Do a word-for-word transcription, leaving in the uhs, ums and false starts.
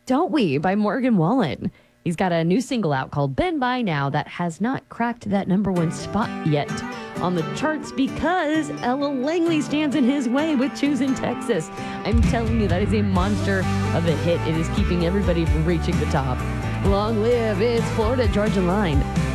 Don't We by Morgan Wallen. He's got a new single out called Been By Now that has not cracked that number one spot yet on the charts because Ella Langley stands in his way with Choosing Texas. I'm telling you, that is a monster of a hit. It is keeping everybody from reaching the top. Long live, it's Florida Georgia Line.